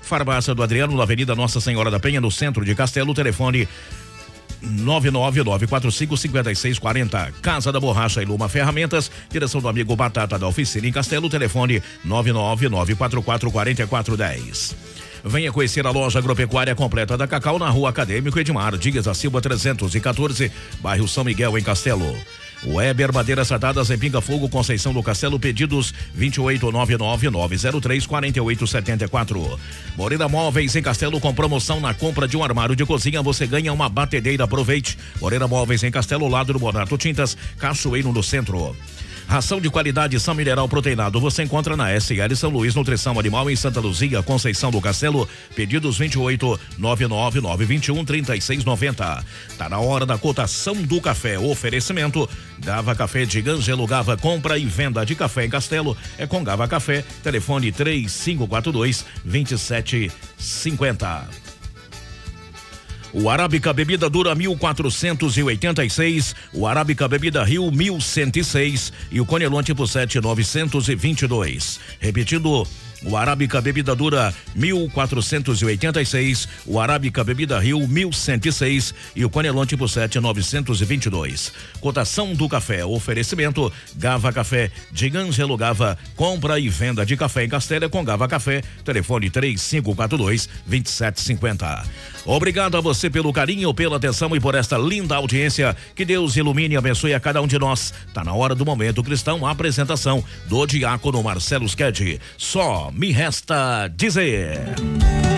Farmácia do Adriano, na Avenida Nossa Senhora da Penha, no centro de Castelo. Telefone 999455640. Casa da Borracha e Luma Ferramentas, direção do amigo Batata da Oficina em Castelo. Telefone 999444410. Venha conhecer a loja agropecuária completa da Cacau na Rua Acadêmico Edmar Dias da Silva 314, bairro São Miguel, em Castelo. Weber Madeiras Tratadas em Pinga Fogo, Conceição do Castelo. Pedidos 28999034874. Moreira Móveis em Castelo, com promoção na compra de um armário de cozinha, você ganha uma batedeira. Aproveite. Moreira Móveis em Castelo, lado do Bonato Tintas, Cachoeiro no centro. Ração de qualidade São Mineral Proteinado você encontra na SL São Luís Nutrição Animal, em Santa Luzia, Conceição do Castelo. Pedidos 28999213690. Tá na hora da cotação do café. Oferecimento Gava Café de Ângelo Gava. Compra e venda de café em Castelo é com Gava Café. Telefone 3542-2750. O Arábica Bebida Dura 1486, o Arábica Bebida Rio 1106 e o Conelon Tipo 7 922. Repetindo, o Arábica Bebida Dura 1486, o Arábica Bebida Rio 1106 e o Conelon Tipo 7 922. Cotação do café. Oferecimento Gava Café de Ângelo Gava. Compra e venda de café em Castelo com Gava Café. Telefone 3542-2750. Obrigado a você pelo carinho, pela atenção e por esta linda audiência. Que Deus ilumine e abençoe a cada um de nós. Tá na hora do Momento Cristão, a apresentação do diácono Marcelo Sked. Só me resta dizer.